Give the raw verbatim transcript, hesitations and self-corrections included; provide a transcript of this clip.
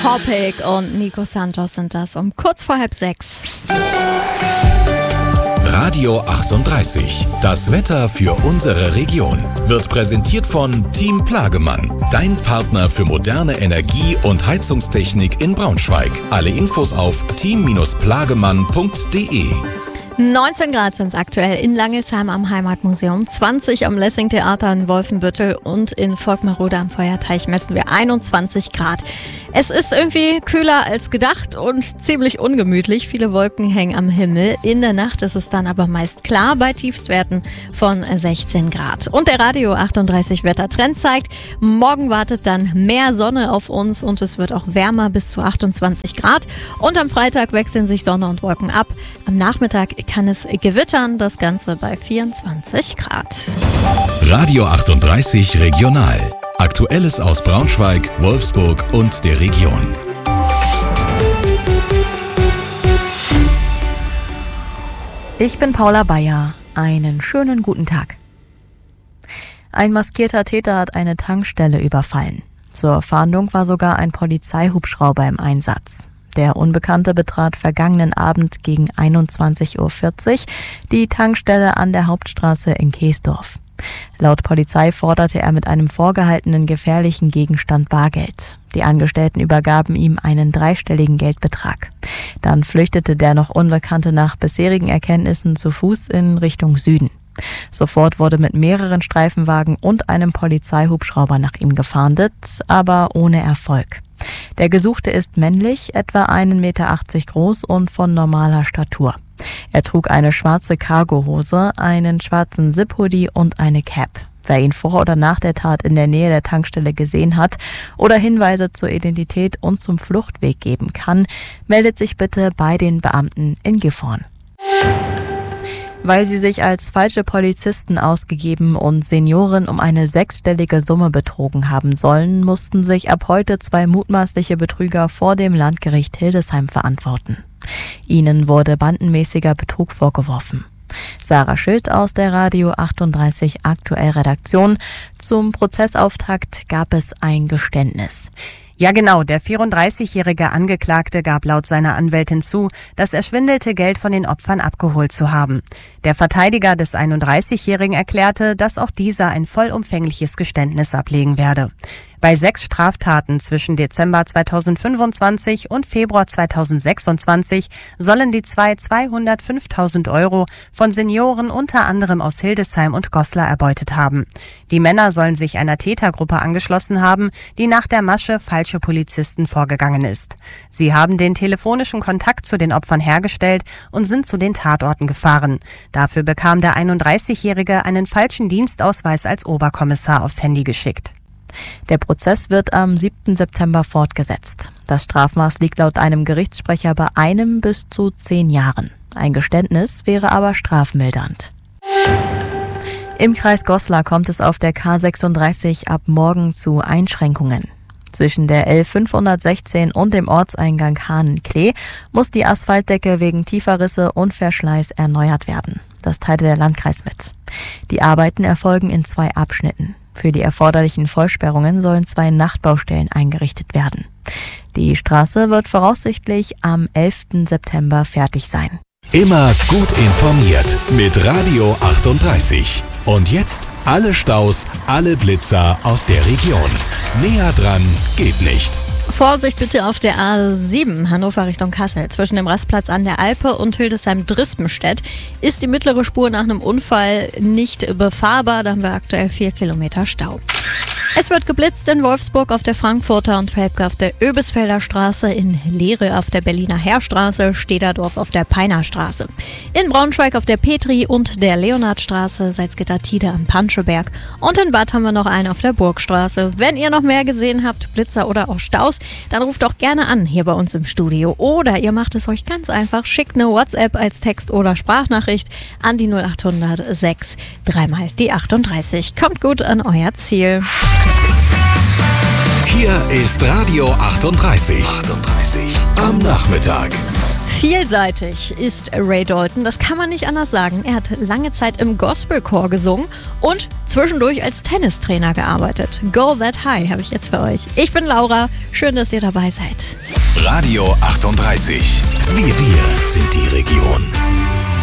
Topic und Nico Santos sind das um kurz vor halb sechs. Radio achtunddreißig. Das Wetter für unsere Region wird präsentiert von Team Plagemann. Dein Partner für moderne Energie- und Heizungstechnik in Braunschweig. Alle Infos auf team plagemann punkt de. neunzehn Grad sind es aktuell in Langelsheim am Heimatmuseum, zwanzig am Lessing-Theater in Wolfenbüttel und in Volkmarode am Feuerteich messen wir einundzwanzig Grad. Es ist irgendwie kühler als gedacht und ziemlich ungemütlich. Viele Wolken hängen am Himmel. In der Nacht ist es dann aber meist klar bei Tiefstwerten von sechzehn Grad. Und der Radio achtunddreißig Wettertrend zeigt, morgen wartet dann mehr Sonne auf uns und es wird auch wärmer bis zu achtundzwanzig Grad. Und am Freitag wechseln sich Sonne und Wolken ab. Am Nachmittag kann es gewittern, das Ganze bei vierundzwanzig Grad. Radio achtunddreißig Regional. Aktuelles aus Braunschweig, Wolfsburg und der Region. Ich bin Paula Bayer. Einen schönen guten Tag. Ein maskierter Täter hat eine Tankstelle überfallen. Zur Fahndung war sogar ein Polizeihubschrauber im Einsatz. Der Unbekannte betrat vergangenen Abend gegen einundzwanzig Uhr vierzig die Tankstelle an der Hauptstraße in Keesdorf. Laut Polizei forderte er mit einem vorgehaltenen gefährlichen Gegenstand Bargeld. Die Angestellten übergaben ihm einen dreistelligen Geldbetrag. Dann flüchtete der noch Unbekannte nach bisherigen Erkenntnissen zu Fuß in Richtung Süden. Sofort wurde mit mehreren Streifenwagen und einem Polizeihubschrauber nach ihm gefahndet, aber ohne Erfolg. Der Gesuchte ist männlich, etwa einen Meter achtzig groß und von normaler Statur. Er trug eine schwarze Cargohose, einen schwarzen Zip-Hoodie und eine Cap. Wer ihn vor oder nach der Tat in der Nähe der Tankstelle gesehen hat oder Hinweise zur Identität und zum Fluchtweg geben kann, meldet sich bitte bei den Beamten in Gifhorn. Weil sie sich als falsche Polizisten ausgegeben und Senioren um eine sechsstellige Summe betrogen haben sollen, mussten sich ab heute zwei mutmaßliche Betrüger vor dem Landgericht Hildesheim verantworten. Ihnen wurde bandenmäßiger Betrug vorgeworfen. Sarah Schild aus der Radio achtunddreißig Aktuell Redaktion. Zum Prozessauftakt gab es ein Geständnis. Ja genau, der vierunddreißigjährige Angeklagte gab laut seiner Anwältin zu, das erschwindelte Geld von den Opfern abgeholt zu haben. Der Verteidiger des einunddreißigjährigen erklärte, dass auch dieser ein vollumfängliches Geständnis ablegen werde. Bei sechs Straftaten zwischen Dezember zweitausendfünfundzwanzig und Februar zweitausendsechsundzwanzig sollen die zwei zweihundertfünftausend Euro von Senioren unter anderem aus Hildesheim und Goslar erbeutet haben. Die Männer sollen sich einer Tätergruppe angeschlossen haben, die nach der Masche falsche Polizisten vorgegangen ist. Sie haben den telefonischen Kontakt zu den Opfern hergestellt und sind zu den Tatorten gefahren. Dafür bekam der einunddreißigjährige einen falschen Dienstausweis als Oberkommissar aufs Handy geschickt. Der Prozess wird am siebten September fortgesetzt. Das Strafmaß liegt laut einem Gerichtssprecher bei einem bis zu zehn Jahren. Ein Geständnis wäre aber strafmildernd. Im Kreis Goslar kommt es auf der K sechsunddreißig ab morgen zu Einschränkungen. Zwischen der L fünfhundertsechzehn und dem Ortseingang Hahnenklee muss die Asphaltdecke wegen tiefer Risse und Verschleiß erneuert werden. Das teilte der Landkreis mit. Die Arbeiten erfolgen in zwei Abschnitten. Für die erforderlichen Vollsperrungen sollen zwei Nachtbaustellen eingerichtet werden. Die Straße wird voraussichtlich am elften September fertig sein. Immer gut informiert mit Radio achtunddreißig. Und jetzt alle Staus, alle Blitzer aus der Region. Näher dran geht nicht. Vorsicht bitte auf der A sieben Hannover Richtung Kassel. Zwischen dem Rastplatz an der Alpe und Hildesheim-Drispenstedt ist die mittlere Spur nach einem Unfall nicht befahrbar. Da haben wir aktuell vier Kilometer Stau. Es wird geblitzt in Wolfsburg auf der Frankfurter und Velpke auf der Öbisfelder Straße, in Leere auf der Berliner Heerstraße, Stederdorf auf der Peiner Straße. In Braunschweig auf der Petri- und der Leonhardstraße, Salzgitter-Tide am Panscheberg. Und in Bad haben wir noch einen auf der Burgstraße. Wenn ihr noch mehr gesehen habt, Blitzer oder auch Staus, dann ruft doch gerne an hier bei uns im Studio. Oder ihr macht es euch ganz einfach, schickt eine WhatsApp als Text- oder Sprachnachricht an die null achthundert sechs, dreimal die achtunddreißig. Kommt gut an euer Ziel. Hier ist Radio achtunddreißig. achtunddreißig am Nachmittag. Vielseitig ist Ray Dalton, das kann man nicht anders sagen. Er hat lange Zeit im Gospelchor gesungen und zwischendurch als Tennistrainer gearbeitet. Go That High habe ich jetzt für euch. Ich bin Laura, schön, dass ihr dabei seid. Radio achtunddreißig. Wir, wir sind